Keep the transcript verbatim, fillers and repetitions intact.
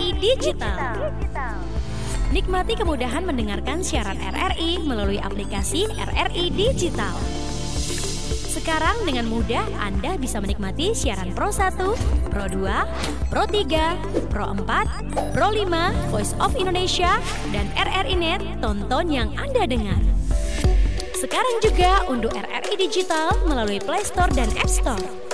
I Digital. Nikmati kemudahan mendengarkan siaran R R I melalui aplikasi R R I Digital. Sekarang dengan mudah Anda bisa menikmati siaran Pro satu, Pro dua, Pro tiga, Pro empat, Pro lima, Voice of Indonesia, dan R R I Net, tonton yang Anda dengar. Sekarang juga unduh R R I Digital melalui Play Store dan App Store.